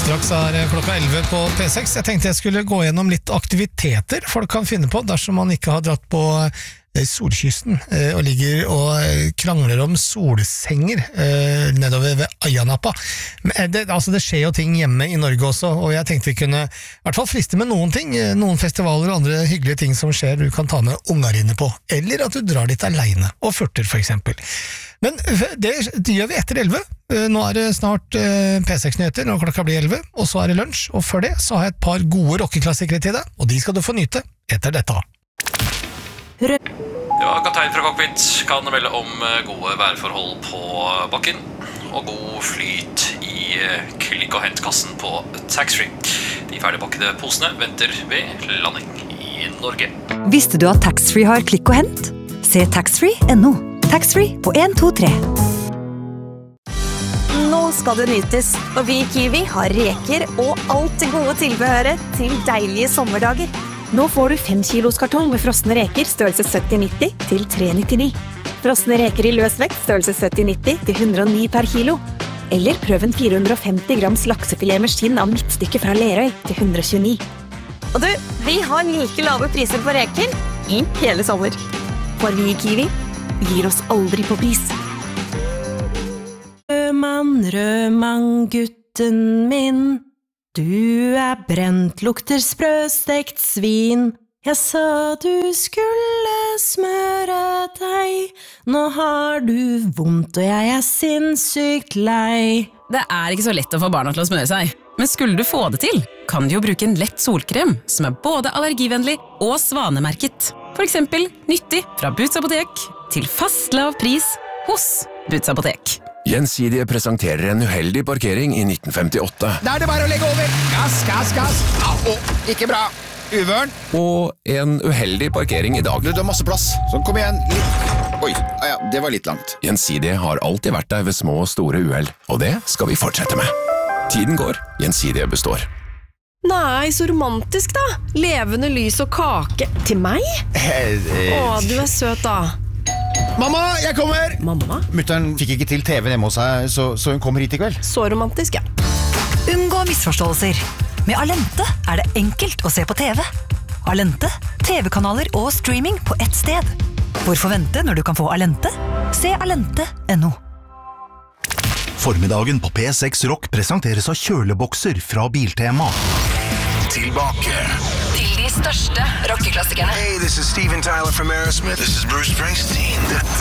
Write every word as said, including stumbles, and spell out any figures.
Straks er klokka elleve på P seks. Jeg tenkte jeg skulle gå gjennom litt aktiviteter folk kan finne på dersom man ikke har dratt på solkysten og ligger og krangler om solsenger nedover ved Ayanapa. Men det, altså det skjer jo ting hjemme i Norge også, og jeg tenkte vi kunne i hvert fall friste med noen ting, noen festivaler og andre hyggelige ting som skjer du kan ta med unger inne på, eller at du drar dit alene og furter for eksempel. Men det, det gjør vi etter elleve. Nå er det snart P seks-nyheter når klokka blir elleve, og så er det lunsj, og før det så har jeg et par gode rockeklassikere til deg, og de skal du få nyte etter dette. Ja, kaptein fra cockpit kan melde om gode værforhold på bakken og god flyt i klikk- og hentkassen på taxfree. De ferdigpakkede posene venter ved landing i Norge. Visste du at taxfree har klikk og hent? Se taxfree punktum no. Taxfree på en to tre. Nå skal det nytes, og vi i Kiwi har reker og alt det gode tilbehøret til deilige sommerdager. Nå får du fem kilos kartong med frosne reker størrelse sytti nitti til tre nittini. Frosne reker i løsvekt størrelse sytti nitti til hundre og ni per kilo. Eller prøv en fire hundre og femti grams laksefilet med skinn av midtstykke fra Lerøy til hundre og tjueni. Og du, vi har like lave priser på reker i hele sommer. For vi i Kiwi gir oss aldri på pris. Rødmann, rødmann, gutten min. Du er brent, lukter sprøstekt svin. Jeg sa du skulle smøre deg. Nå har du vondt, og jeg er sinnssykt lei. Det er ikke så lett å få barna til å smøre seg. Men skulle du få det til, kan du jo bruke en lett solkrem som er både allergivennlig og svanemerket. For eksempel nyttig fra Boots Apotek til fast lav pris hos Boots Apotek. Gjensidige presenterer en uheldig parkering i nitten femtiåtte. Da er det bare å legge over. Gass, gass, gass. Au, ikke bra. Uvørn. Og en uheldig parkering i dag. Du, du har masse plass. Så kom igjen. Litt. Oi, ja, det var litt langt. Gjensidige har alltid vært der ved små og store uheld, og det skal vi fortsette med. Tiden går, Gjensidige består. Nei, så romantisk da. Levende lys og kake. Til meg? Å, du er søt da. Mamma, jeg kommer! Mamma? Mutteren fikk ikke til T V hjemme hos seg, så, så hun kommer hit i kveld. Så romantisk, ja. Unngå misforståelser. Med Alente er det enkelt å se på T V. Alente, T V-kanaler og streaming på ett sted. Hvorfor vente når du kan få Alente? Se alente punktum no. Formiddagen på P seks Rock presenteres av kjølebokser fra Biltema. Tilbake til de største rockeklassikerne. Hey, this is Steven Tyler from Aerosmith. This is Bruce Springsteen. Dette